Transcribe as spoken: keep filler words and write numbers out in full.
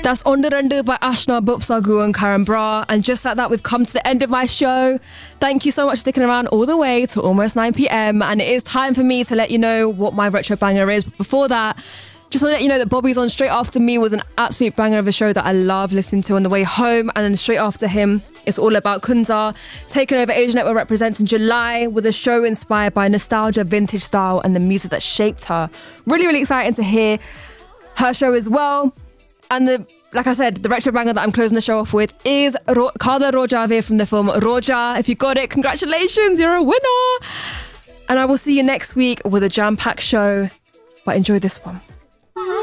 That's Onderundu by Ashna, Bupsagu and Karen Bra. And just like that, we've come to the end of my show. Thank you so much for sticking around all the way to almost nine p.m. And it is time for me to let you know what my retro banger is. But before that, just want to let you know that Bobby's on straight after me with an absolute banger of a show that I love listening to on the way home. And then straight after him, it's all about Kunza, taking over Asian Network Represents in July with a show inspired by nostalgia, vintage style and the music that shaped her. Really, really exciting to hear her show as well. And the, like I said, the retro banger that I'm closing the show off with is Ro- Kader Rojave from the film Roja. If you got it, congratulations, you're a winner. And I will see you next week with a jam-packed show. But enjoy this one.